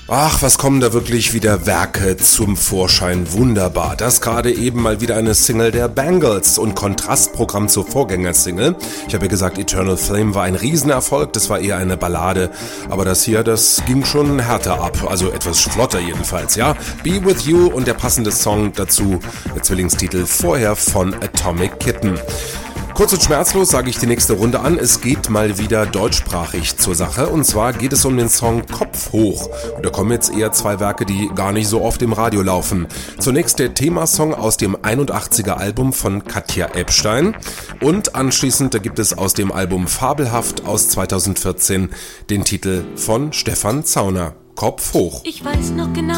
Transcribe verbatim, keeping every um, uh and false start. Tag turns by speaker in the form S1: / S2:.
S1: Ach, was kommen da wirklich wieder Werke zum Vorschein. Wunderbar. Das gerade eben mal wieder eine Single der Bangles und Kontrastprogramm zur Vorgängersingle. Ich habe ja gesagt, Eternal Flame war ein Riesenerfolg, das war eher eine Ballade. Aber das hier, das ging schon härter ab, also etwas flotter jedenfalls, ja. Be With You und der passende Song dazu, der Zwillingstitel vorher von Atomic Kitten. Kurz und schmerzlos sage ich die nächste Runde an. Es geht mal wieder deutschsprachig zur Sache. Und zwar geht es um den Song Kopf hoch. Und da kommen jetzt eher zwei Werke, die gar nicht so oft im Radio laufen. Zunächst der Themasong aus dem einundachtziger Album von Katja Ebstein. Und anschließend, da gibt es aus dem Album Fabelhaft aus zweitausendvierzehn den Titel von Stefan Zauner. Kopf hoch.
S2: Ich weiß noch genau.